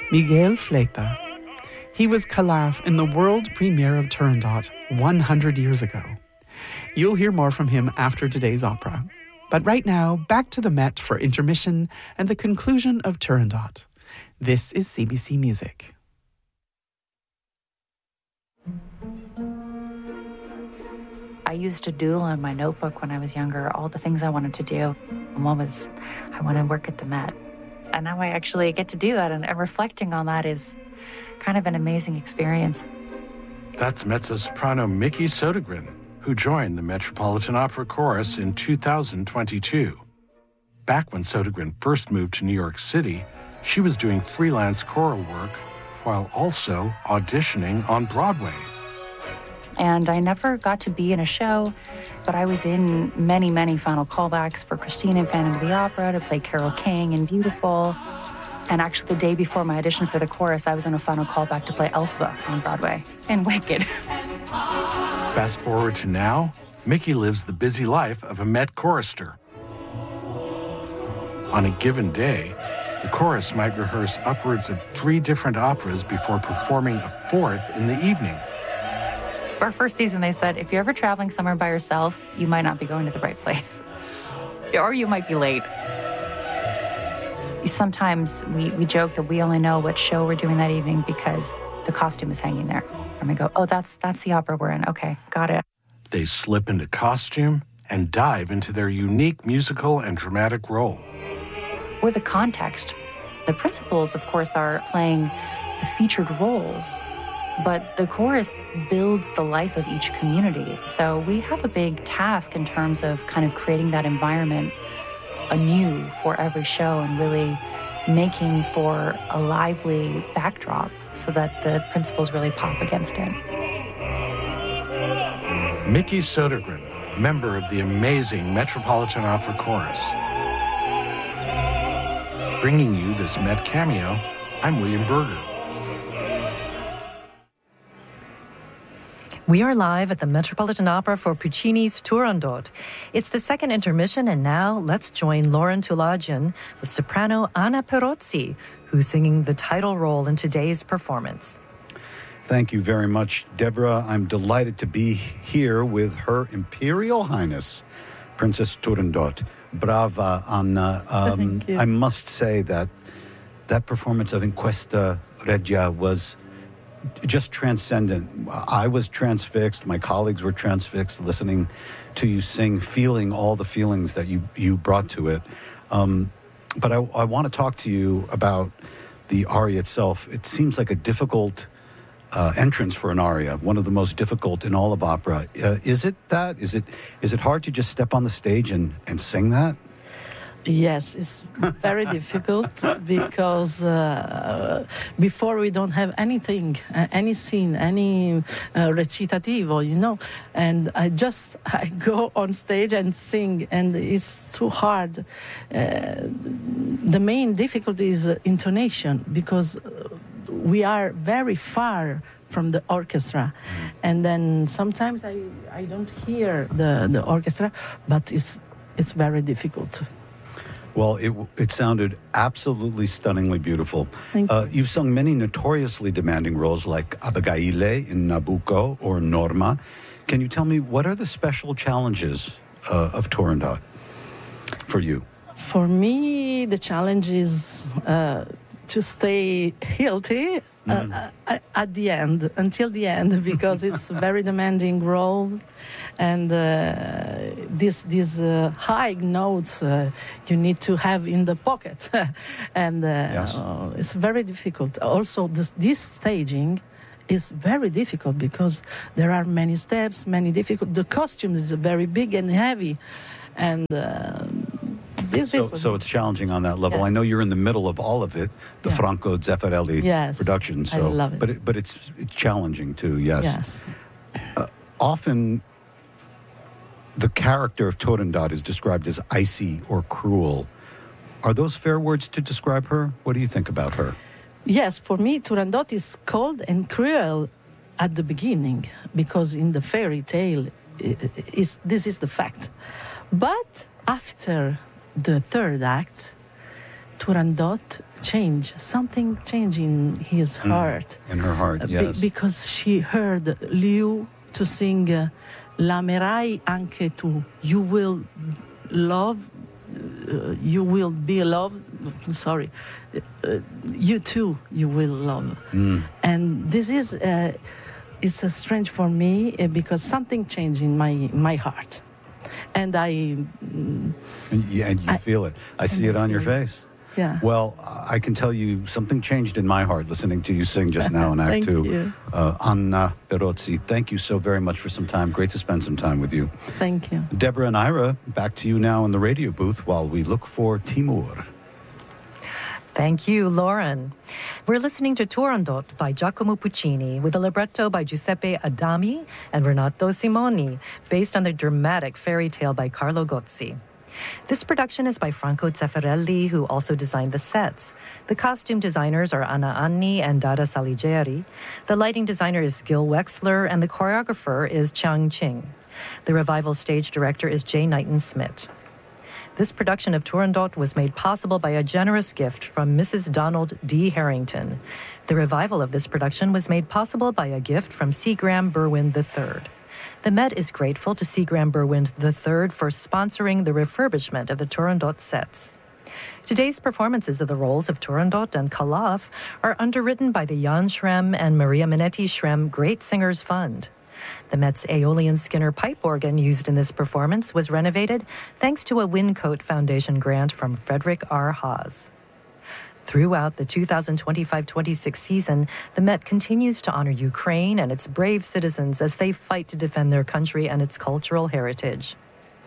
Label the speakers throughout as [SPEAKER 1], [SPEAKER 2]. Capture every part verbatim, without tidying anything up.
[SPEAKER 1] Miguel Fleta. He was Calaf in the world premiere of Turandot one hundred years ago. You'll hear more from him after today's opera. But right now, back to the Met for intermission and the conclusion of Turandot. This is C B C Music.
[SPEAKER 2] I used to doodle in my notebook when I was younger, all the things I wanted to do. And one was, I want to work at the Met. And now I actually get to do that, and reflecting on that is kind of an amazing experience.
[SPEAKER 3] That's mezzo-soprano Miki Sodergren, who joined the Metropolitan Opera Chorus in two thousand twenty-two. Back when Sodergren first moved to New York City, she was doing freelance choral work while also auditioning on Broadway.
[SPEAKER 2] And I never got to be in a show, but I was in many, many final callbacks for Christine in Phantom of the Opera, to play Carole King in Beautiful. And actually, the day before my audition for the chorus, I was in a final callback to play Elphaba on Broadway in Wicked.
[SPEAKER 3] Fast forward to now, Miki lives the busy life of a Met chorister. On a given day, the chorus might rehearse upwards of three different operas before performing a fourth in the evening.
[SPEAKER 2] For our first season, they said, if you're ever traveling somewhere by yourself, you might not be going to the right place. Or you might be late. Sometimes we, we joke that we only know what show we're doing that evening because the costume is hanging there. And we go, oh, that's that's the opera we're in. Okay, got it.
[SPEAKER 3] They slip into costume and dive into their unique musical and dramatic role.
[SPEAKER 2] We're the context. The principals, of course, are playing the featured roles. But the chorus builds the life of each community. So we have a big task in terms of kind of creating that environment anew for every show and really making for a lively backdrop so that the principals really pop against it.
[SPEAKER 3] Miki Sodergren, member of the amazing Metropolitan Opera Chorus. Bringing you this Met cameo, I'm William Berger.
[SPEAKER 4] We are live at the Metropolitan Opera for Puccini's Turandot. It's the second intermission, and now let's join Lauren Tulajian with soprano Anna Perozzi, who's singing the title role in today's performance.
[SPEAKER 5] Thank you very much, Deborah. I'm delighted to be here with Her Imperial Highness, Princess Turandot. Brava, Anna. Um,
[SPEAKER 4] Thank you.
[SPEAKER 5] I must say that that performance of Inquesta Regia was just transcendent. I was transfixed. My colleagues were transfixed listening to you sing, feeling all the feelings that you, you brought to it. Um, but I, I want to talk to you about the aria itself. It seems like a difficult uh, entrance for an aria, one of the most difficult in all of opera. Uh, is it that? Is it is it hard to just step on the stage and, and sing that?
[SPEAKER 6] Yes, it's very difficult because uh, before we don't have anything, uh, any scene, any uh, recitativo, you know, and I just I go on stage and sing, and it's too hard. Uh, the main difficulty is uh, intonation, because we are very far from the orchestra, and then sometimes I, I don't hear the, the orchestra, but it's it's very difficult.
[SPEAKER 5] Well, it it sounded absolutely stunningly beautiful.
[SPEAKER 6] Thank
[SPEAKER 5] uh, you've sung many notoriously demanding roles like Abigaile in Nabucco or Norma. Can you tell me, what are the special challenges uh, of Turandot for you?
[SPEAKER 6] For me, the challenge is uh, to stay healthy
[SPEAKER 5] Mm.
[SPEAKER 6] uh, uh, at the end, until the end, because it's very demanding role, and uh, these these uh, high notes uh, you need to have in the pocket, and uh,
[SPEAKER 5] Yes.
[SPEAKER 6] uh, it's very difficult. Also, this, this staging is very difficult because there are many steps, many difficult. The costume is very big and heavy, and. Uh, This
[SPEAKER 5] So,
[SPEAKER 6] is
[SPEAKER 5] so it's challenging on that level.
[SPEAKER 6] Yes.
[SPEAKER 5] I know you're in the middle of all of it, the
[SPEAKER 6] Yeah.
[SPEAKER 5] Franco Zeffirelli
[SPEAKER 6] Yes,
[SPEAKER 5] production.
[SPEAKER 6] I
[SPEAKER 5] So,
[SPEAKER 6] love it.
[SPEAKER 5] But it, but it's it's challenging too. Yes.
[SPEAKER 6] Yes.
[SPEAKER 5] Uh, often, the character of Turandot is described as icy or cruel. Are those fair words to describe her? What do you think about her?
[SPEAKER 6] Yes, for me, Turandot is cold and cruel at the beginning, because in the fairy tale, i- is this is the fact. But after the third act, Turandot changed. Something changed in his
[SPEAKER 5] Mm.
[SPEAKER 6] heart.
[SPEAKER 5] In her heart,
[SPEAKER 6] Uh, be-
[SPEAKER 5] yes.
[SPEAKER 6] because she heard Liu to sing uh, L'amerai anche tu. You will love, uh, you will be loved. Sorry. Uh, you too, you will love.
[SPEAKER 5] Mm.
[SPEAKER 6] And this is uh, it's uh, strange for me uh, because something changed in my my heart. And I, mm,
[SPEAKER 5] And, yeah, and you
[SPEAKER 6] I-
[SPEAKER 5] feel it. I see
[SPEAKER 6] and
[SPEAKER 5] it
[SPEAKER 6] I
[SPEAKER 5] on your
[SPEAKER 6] feel it.
[SPEAKER 5] face.
[SPEAKER 6] yeah.
[SPEAKER 5] Well, I can tell you something changed in my heart listening to you sing just now in Act
[SPEAKER 6] Thank
[SPEAKER 5] Two.
[SPEAKER 6] you.
[SPEAKER 5] Uh, Anna Perozzi, thank you so very much for some time. Great to spend some time with you.
[SPEAKER 6] Thank you.
[SPEAKER 5] Deborah and Ira, back to you now in the radio booth while we look for Timur.
[SPEAKER 4] Thank you, Lauren. We're listening to Turandot by Giacomo Puccini with a libretto by Giuseppe Adami and Renato Simoni, based on the dramatic fairy tale by Carlo Gozzi. This production is by Franco Zeffirelli, who also designed the sets. The costume designers are Anna Anni and Dada Saligeri. The lighting designer is Gil Wexler, and the choreographer is Chang Ching. The revival stage director is Jay Knighton-Smith. This production of Turandot was made possible by a generous gift from Missus Donald D. Harrington. The revival of this production was made possible by a gift from C. Graham Berwin the third. The Met is grateful to C. Graham Berwin the third for sponsoring the refurbishment of the Turandot sets. Today's performances of the roles of Turandot and Calaf are underwritten by the Jan Schrem and Maria Minetti Schrem Great Singers Fund. The Met's Aeolian Skinner pipe organ used in this performance was renovated thanks to a Wincote Foundation grant from Frederick R. Haas. Throughout the two thousand twenty-five twenty-six season, the Met continues to honor Ukraine and its brave citizens as they fight to defend their country and its cultural heritage.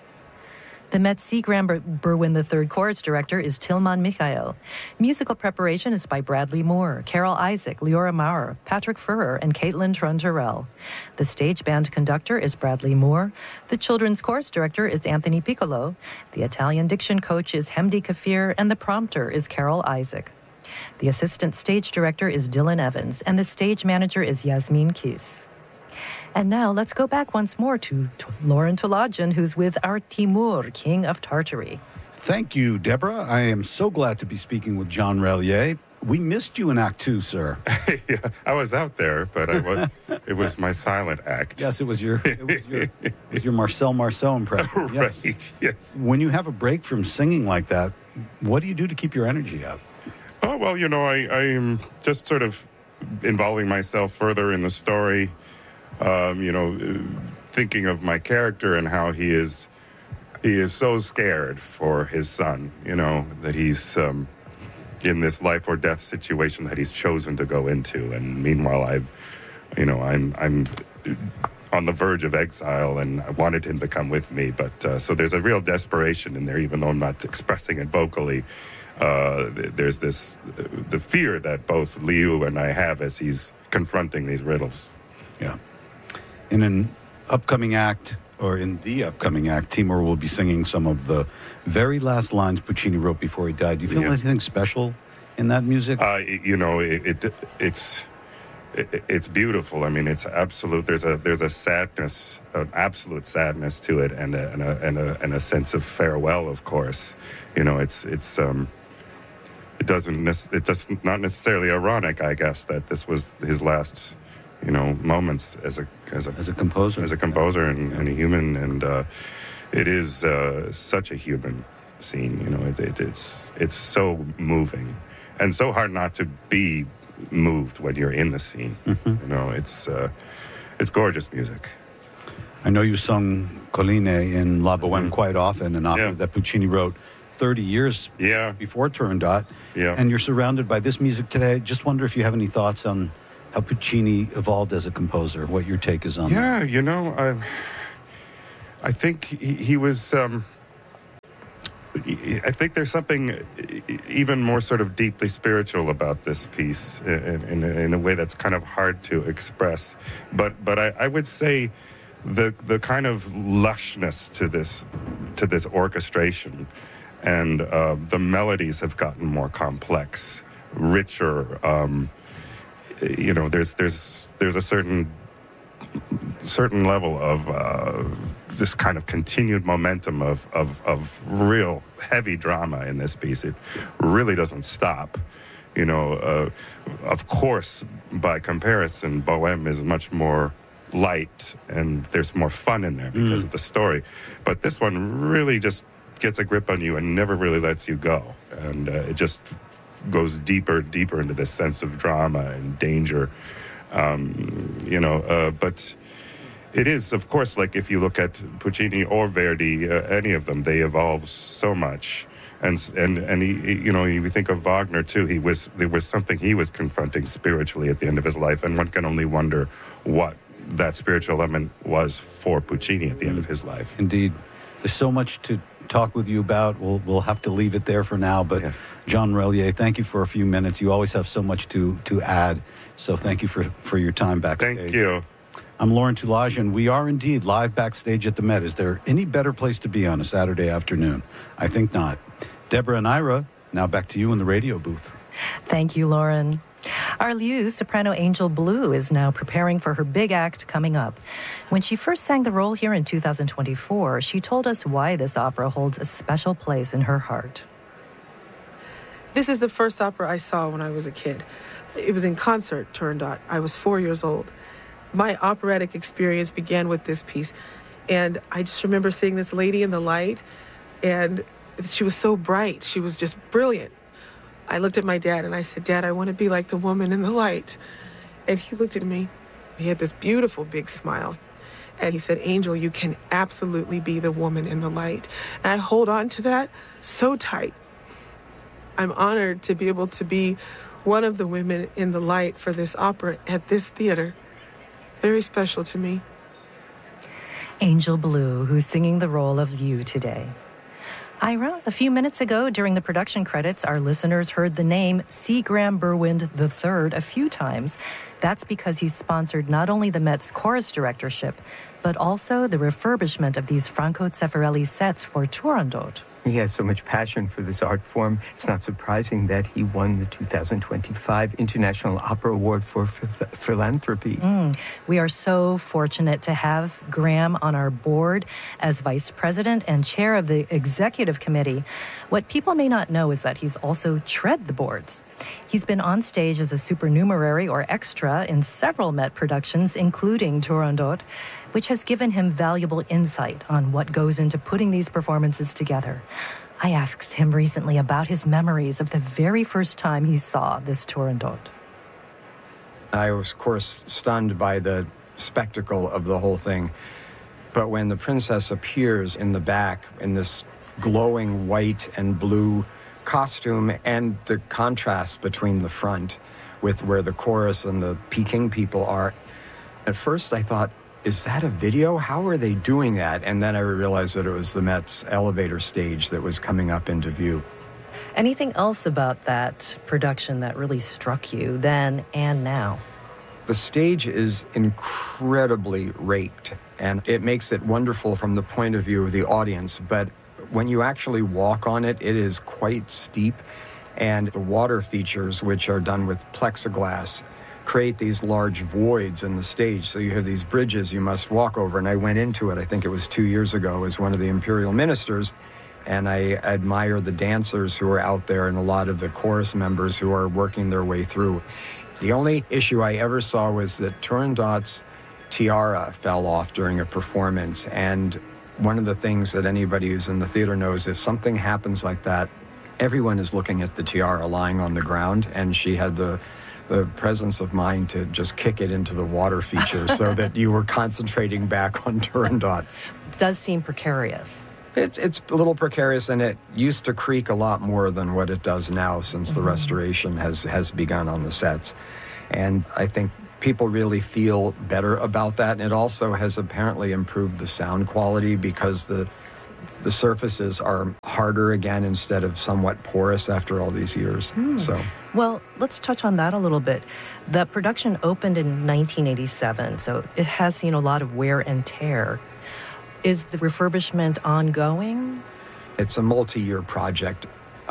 [SPEAKER 4] The Met C. Graham Berwin the third chorus director is Tilman Mikhail. Musical preparation is by Bradley Moore, Carol Isaac, Leora Maurer, Patrick Furrer, and Caitlin Trun-Terrell. The stage band conductor is Bradley Moore. The children's chorus director is Anthony Piccolo. The Italian diction coach is Hemdi Kafir, and the prompter is Carol Isaac. The assistant stage director is Dylan Evans, and the stage manager is Yasmin Kis. And now let's go back once more to, to Lauren Tulajan, who's with our Timur, King of Tartary.
[SPEAKER 5] Thank you, Deborah. I am so glad to be speaking with John Relier. We missed you in Act Two, sir.
[SPEAKER 7] Yeah, I was out there, but I was. It was my silent act.
[SPEAKER 5] Yes, it was your it was your, it was your Marcel Marceau impression. Yes.
[SPEAKER 7] Right. Yes.
[SPEAKER 5] When you have a break from singing like that, what do you do to keep your energy up?
[SPEAKER 7] Oh well, you know, I I am just sort of involving myself further in the story. Um, you know, uh, thinking of my character and how he is, he is so scared for his son, you know, that he's um, in this life or death situation that he's chosen to go into. And meanwhile, I've, you know, I'm, I'm on the verge of exile and I wanted him to come with me. But uh, so there's a real desperation in there, even though I'm not expressing it vocally. Uh, there's this, uh, the fear that both Liu and I have as he's confronting these riddles.
[SPEAKER 5] Yeah. In an upcoming act, or in the upcoming act, Timur will be singing some of the very last lines Puccini wrote before he died. Do you feel
[SPEAKER 7] Yeah.
[SPEAKER 5] anything special in that music?
[SPEAKER 7] Uh, it- you know, it, it it's it, it's beautiful. I mean, it's absolute. There's a there's a sadness, an absolute sadness to it, and a and a and a, and a sense of farewell. Of course, you know, it's it's um, it doesn't nec- it does not necessarily ironic, I guess, that this was his last, you know, moments as a as a
[SPEAKER 5] As a composer?
[SPEAKER 7] as a composer and, and a human, and uh, it is uh, such a human scene. You know, it, it, it's it's so moving and so hard not to be moved when you're in the scene.
[SPEAKER 5] Mm-hmm.
[SPEAKER 7] You know, it's uh, it's gorgeous music.
[SPEAKER 5] I know you sung Colline in La Boheme quite often, an opera
[SPEAKER 7] Yeah.
[SPEAKER 5] that Puccini wrote thirty years
[SPEAKER 7] Yeah.
[SPEAKER 5] before Turandot.
[SPEAKER 7] Yeah.
[SPEAKER 5] And you're surrounded by this music today. Just wonder if you have any thoughts on how Puccini evolved as a composer, what your take is on that.
[SPEAKER 7] Yeah, you know, I, I think he, he was. Um, I think there's something even more sort of deeply spiritual about this piece in, in, in a way that's kind of hard to express. But but I, I would say the the kind of lushness to this to this orchestration and uh, the melodies have gotten more complex, richer. Um, you know, there's there's there's a certain certain level of uh, this kind of continued momentum of, of, of real heavy drama in this piece. It really doesn't stop. You know, uh, of course, by comparison, Bohème is much more light and there's more fun in there because mm. of the story. But this one really just gets a grip on you and never really lets you go. And uh, it just goes deeper, deeper into this sense of drama and danger. Um, you know, uh, but it is, of course, like if you look at Puccini or Verdi, uh, any of them, they evolve so much. And and and he, he, you know, you think of Wagner too. He was there was something he was confronting spiritually at the end of his life, and one can only wonder what that spiritual element was for Puccini at the end of his life.
[SPEAKER 5] Indeed, there's so much to talk with you about. We'll we'll have to leave it there for now. But yeah. Jean Relier, thank you for a few minutes. You always have so much to to add. So thank you for for your time backstage.
[SPEAKER 7] Thank you.
[SPEAKER 5] I'm Laurent Toulage, and we are indeed live backstage at the Met. Is there any better place to be on a Saturday afternoon? I think not. Deborah and Ira, now back to you in the radio booth.
[SPEAKER 4] Thank you, Lauren. Our Liu, soprano Angel Blue, is now preparing for her big act coming up. When she first sang the role here in two thousand twenty-four, she told us why this opera holds a special place in her heart.
[SPEAKER 8] This is the first opera I saw when I was a kid. It was in concert, Turandot. I was four years old. My operatic experience began with this piece, and I just remember seeing this lady in the light, and she was so bright. She was just brilliant. I looked at my dad and I said, Dad, I want to be like the woman in the light. And he looked at me. He had this beautiful big smile. And he said, Angel, you can absolutely be the woman in the light. And I hold on to that so tight. I'm honored to be able to be one of the women in the light for this opera at this theater. Very special to me.
[SPEAKER 4] Angel Blue, who's singing the role of Liu today. Ira, a few minutes ago during the production credits, our listeners heard the name C. Graham Berwind the third a few times. That's because he's sponsored not only the Met's chorus directorship, but also the refurbishment of these Franco Zeffirelli sets for Turandot.
[SPEAKER 9] He has so much passion for this art form. It's not surprising that he won the two thousand twenty-five International Opera Award for ph- Philanthropy.
[SPEAKER 4] Mm. We are so fortunate to have Graham on our board as vice president and chair of the executive committee. What people may not know is that he's also tread the boards. He's been on stage as a supernumerary or extra in several Met productions, including Turandot, which has given him valuable insight on what goes into putting these performances together. I asked him recently about his memories of the very first time he saw this Turandot.
[SPEAKER 10] I was, of course, stunned by the spectacle of the whole thing. But when the princess appears in the back in this glowing white and blue costume and the contrast between the front with where the chorus and the Peking people are, at first I thought, is that a video? How are they doing that? And then I realized that it was the Met's elevator stage that was coming up into view.
[SPEAKER 4] Anything else about that production that really struck you then and now?
[SPEAKER 10] The stage is incredibly raked, and it makes it wonderful from the point of view of the audience. But when you actually walk on it, it is quite steep. And the water features, which are done with plexiglass, create these large voids in the stage. So you have these bridges you must walk over. And I went into it, I think it was two years ago, as one of the imperial ministers. And I admire the dancers who are out there and a lot of the chorus members who are working their way through. The only issue I ever saw was that Turandot's tiara fell off during a performance. And one of the things that anybody who's in the theater knows, if something happens like that, everyone is looking at the tiara lying on the ground. And she had the the presence of mind to just kick it into the water feature so that you were concentrating back on Turandot.
[SPEAKER 4] It does seem precarious.
[SPEAKER 10] It's it's a little precarious, and it used to creak a lot more than what it does now since mm-hmm. the restoration has, has begun on the sets. And I think people really feel better about that. And it also has apparently improved the sound quality because the the surfaces are harder again instead of somewhat porous after all these years. Mm. So,
[SPEAKER 4] well, let's touch on that a little bit. The production opened in nineteen eighty-seven, so it has seen a lot of wear and tear. Is the refurbishment ongoing?
[SPEAKER 10] It's a multi-year project.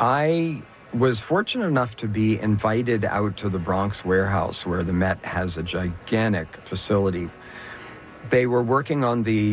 [SPEAKER 10] I was fortunate enough to be invited out to the Bronx warehouse where the Met has a gigantic facility. They were working on the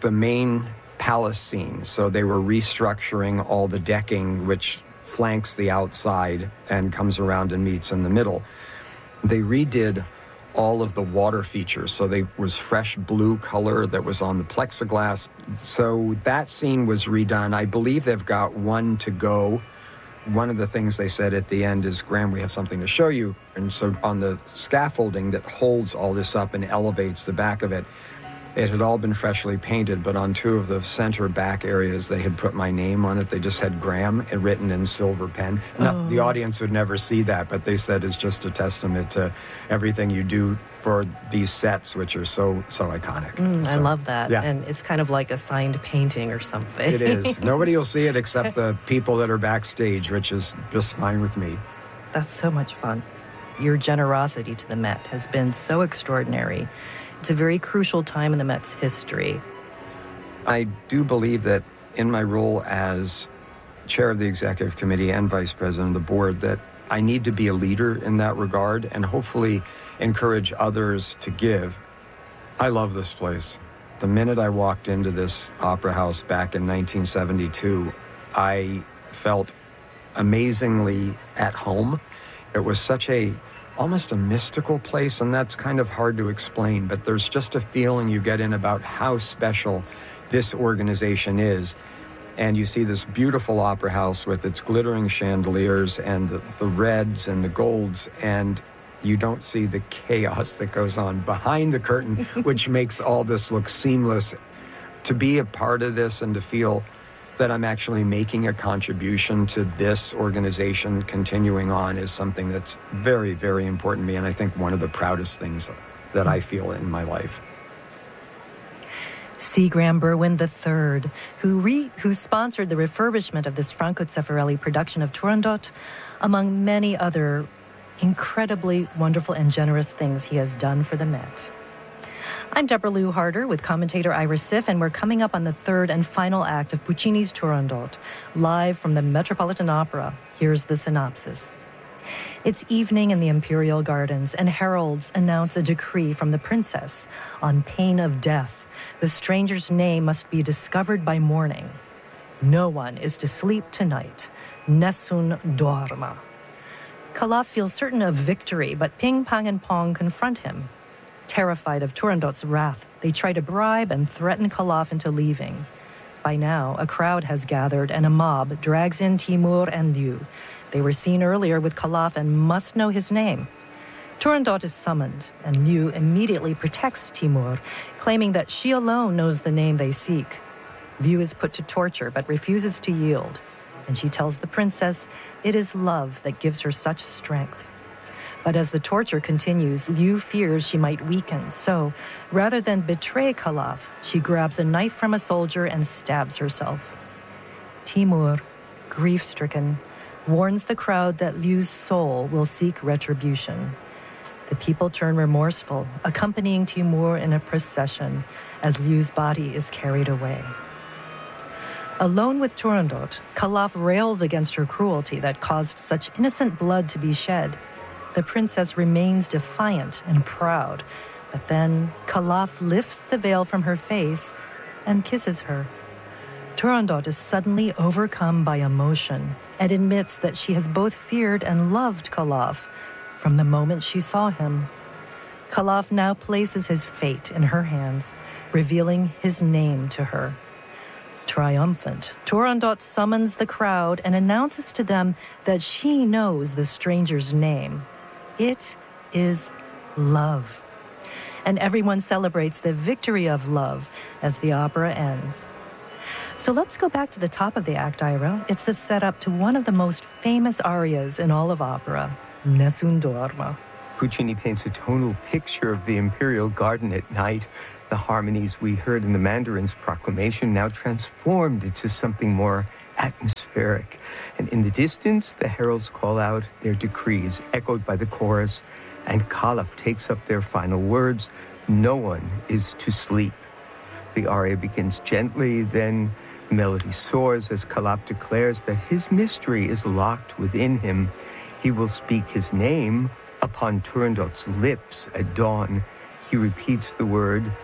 [SPEAKER 10] the main palace scene. So they were restructuring all the decking, which flanks the outside and comes around and meets in the middle. They redid all of the water features. So there was fresh blue color that was on the plexiglass. So that scene was redone. I believe they've got one to go. One of the things they said at the end is, Graham, we have something to show you. And so on the scaffolding that holds all this up and elevates the back of it, it had all been freshly painted, but on two of the center back areas, they had put my name on it. They just had Graham written in silver pen. Oh. Now, the audience would never see that, but they said it's just a testament to everything you do for these sets, which are so, so iconic.
[SPEAKER 4] Mm,
[SPEAKER 10] so,
[SPEAKER 4] I love that.
[SPEAKER 10] Yeah.
[SPEAKER 4] And it's kind of like a signed painting or something.
[SPEAKER 10] It is. Nobody will see it except the people that are backstage, which is just fine with me.
[SPEAKER 4] That's so much fun. Your generosity to the Met has been so extraordinary. It's a very crucial time in the Met's history.
[SPEAKER 10] I do believe that in my role as chair of the executive committee and vice president of the board, that I need to be a leader in that regard and hopefully encourage others to give. I love this place. The minute I walked into this opera house back in nineteen seventy-two, I felt amazingly at home. It was such a almost a mystical place, and that's kind of hard to explain, but there's just a feeling you get in about how special this organization is. And you see this beautiful opera house with its glittering chandeliers and the, the reds and the golds, and you don't see the chaos that goes on behind the curtain, which makes all this look seamless. To be a part of this and to feel that I'm actually making a contribution to this organization continuing on is something that's very, very important to me, and I think one of the proudest things that I feel in my life.
[SPEAKER 4] C. Graham Berwin the third, who, re- who sponsored the refurbishment of this Franco Zeffirelli production of Turandot, among many other incredibly wonderful and generous things he has done for the Met. I'm Deborah Lou Harder with commentator Ira Siff, and we're coming up on the third and final act of Puccini's Turandot, live from the Metropolitan Opera. Here's the synopsis. It's evening in the Imperial Gardens, and heralds announce a decree from the princess. On pain of death, the stranger's name must be discovered by morning. No one is to sleep tonight. Nessun dorma. Calaf feels certain of victory, but Ping, Pang, and Pong confront him. Terrified of Turandot's wrath, they try to bribe and threaten Calaf into leaving. By now, a crowd has gathered and a mob drags in Timur and Liu. They were seen earlier with Calaf and must know his name. Turandot is summoned, and Liu immediately protects Timur, claiming that she alone knows the name they seek. Liu is put to torture but refuses to yield, and she tells the princess it is love that gives her such strength. But as the torture continues, Liu fears she might weaken, so rather than betray Calaf, she grabs a knife from a soldier and stabs herself. Timur, grief-stricken, warns the crowd that Liu's soul will seek retribution. The people turn remorseful, accompanying Timur in a procession as Liu's body is carried away. Alone with Turandot, Calaf rails against her cruelty that caused such innocent blood to be shed. The princess remains defiant and proud, but then Calaf lifts the veil from her face and kisses her. Turandot is suddenly overcome by emotion and admits that she has both feared and loved Calaf from the moment she saw him. Calaf now places his fate in her hands, revealing his name to her. Triumphant, Turandot summons the crowd and announces to them that she knows the stranger's name. It is love. And everyone celebrates the victory of love as the opera ends. So let's go back to the top of the act, Ira. It's the setup to one of the most famous arias in all of opera, Nessun dorma.
[SPEAKER 9] Puccini paints a tonal picture of the imperial garden at night. The harmonies we heard in the Mandarin's proclamation now transformed into something more atmospheric. And in the distance, the heralds call out their decrees, echoed by the chorus, and Calaf takes up their final words, "No one is to sleep." The aria begins gently, then the melody soars as Calaf declares that his mystery is locked within him. He will speak his name upon Turandot's lips at dawn. He repeats the word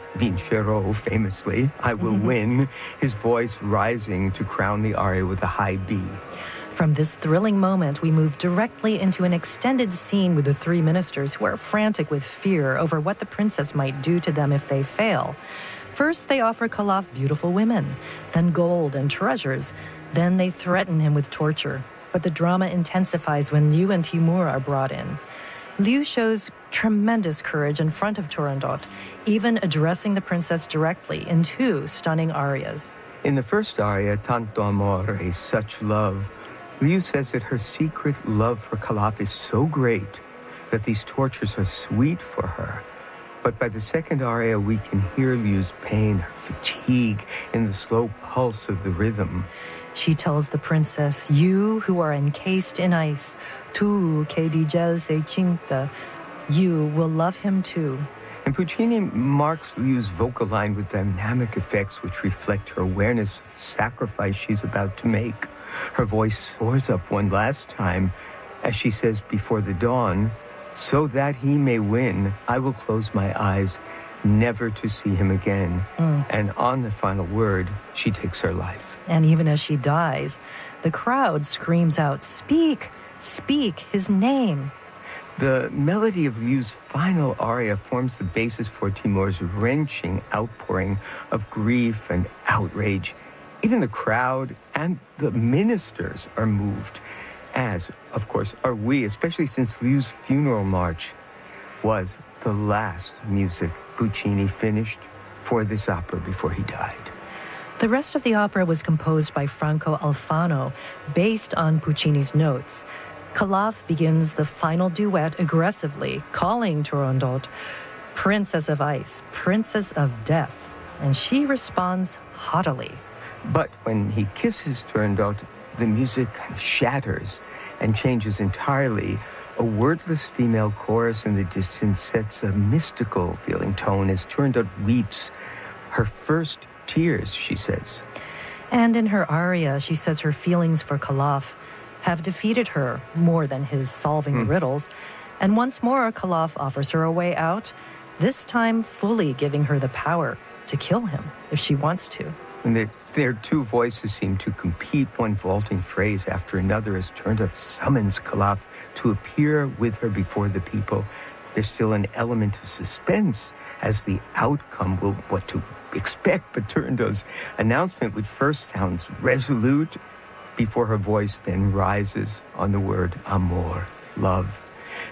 [SPEAKER 9] Vincero, famously, I will win, his voice rising to crown the aria with a high B.
[SPEAKER 4] From this thrilling moment, we move directly into an extended scene with the three ministers who are frantic with fear over what the princess might do to them if they fail. First, they offer Khalaf beautiful women, then gold and treasures. Then they threaten him with torture. But the drama intensifies when Liu and Timur are brought in. Liu shows tremendous courage in front of Turandot, even addressing the princess directly in two stunning arias.
[SPEAKER 9] In the first aria, Tanto Amore, Such Love, Liu says that her secret love for Khalaf is so great that these tortures are sweet for her. But by the second aria, we can hear Liu's pain, her fatigue, in the slow pulse of the rhythm.
[SPEAKER 4] She tells the princess, you who are encased in ice, tu que di gel sei cinta, you will love him too.
[SPEAKER 9] And Puccini marks Liu's vocal line with dynamic effects which reflect her awareness of the sacrifice she's about to make. Her voice soars up one last time as she says before the dawn, so that he may win, I will close my eyes, never to see him again. Mm. And on the final word, she takes her life.
[SPEAKER 4] And even as she dies, the crowd screams out, speak, speak his name.
[SPEAKER 9] The melody of Liu's final aria forms the basis for Timur's wrenching outpouring of grief and outrage. Even the crowd and the ministers are moved, as, of course, are we, especially since Liu's funeral march was the last music Puccini finished for this opera before he died.
[SPEAKER 4] The rest of the opera was composed by Franco Alfano, based on Puccini's notes. Khalaf begins the final duet aggressively, calling Turandot Princess of Ice, Princess of Death, and she responds haughtily.
[SPEAKER 9] But when he kisses Turandot, the music kind of shatters and changes entirely. A wordless female chorus in the distance sets a mystical feeling tone as Turandot weeps her first tears, she says.
[SPEAKER 4] And in her aria, she says her feelings for Khalaf have defeated her more than his solving mm. riddles. And once more, Khalaf offers her a way out, this time fully giving her the power to kill him if she wants to.
[SPEAKER 9] And their, their two voices seem to compete, one vaulting phrase after another, as Turandot summons Khalaf to appear with her before the people. There's still an element of suspense as the outcome will what to expect, but Turandot's announcement, which first sounds resolute, before her voice then rises on the word amor, love.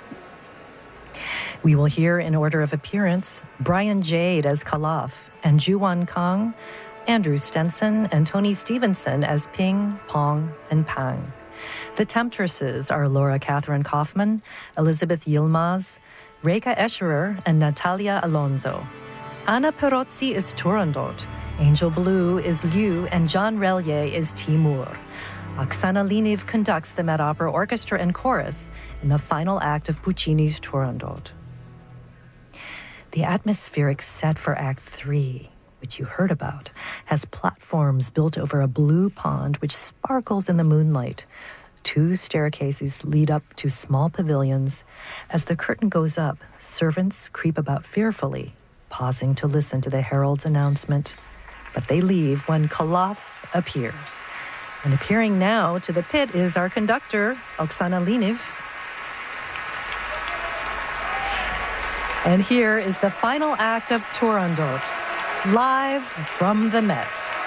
[SPEAKER 4] We will hear in order of appearance Brian Jade as Khalaf and Juan Kang, Andrew Stenson and Tony Stevenson as Ping, Pong, and Pang. The Temptresses are Laura Catherine Kaufman, Elizabeth Yilmaz, Reka Escherer, and Natalia Alonso. Anna Perozzi is Turandot, Angel Blue is Liu, and John Relier is Timur. Oksana Liniv conducts the Met Opera Orchestra and Chorus in the final act of Puccini's Turandot. The atmospheric set for Act Three, which you heard about, has platforms built over a blue pond which sparkles in the moonlight. Two staircases lead up to small pavilions. As the curtain goes up, servants creep about fearfully, pausing to listen to the herald's announcement. But they leave when Khalaf appears. And appearing now to the pit is our conductor, Oksana Liniv. And here is the final act of Turandot, live from the Met.